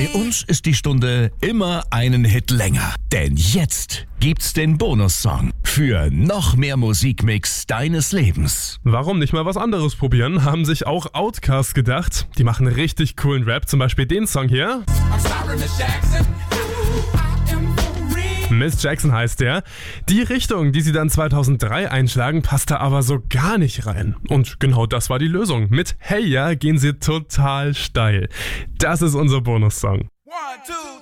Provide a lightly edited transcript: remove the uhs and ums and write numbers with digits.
Bei uns ist die Stunde immer einen Hit länger. Denn jetzt gibt's den Bonussong für noch mehr Musikmix deines Lebens. Warum nicht mal was anderes probieren, haben sich auch Outkast gedacht. Die machen richtig coolen Rap, zum Beispiel den Song hier. Miss Jackson heißt der. Die Richtung, die sie dann 2003 einschlagen, passt da aber so gar nicht rein. Und genau das war die Lösung. Mit Hey Ya gehen sie total steil. Das ist unser Bonussong. 1, 2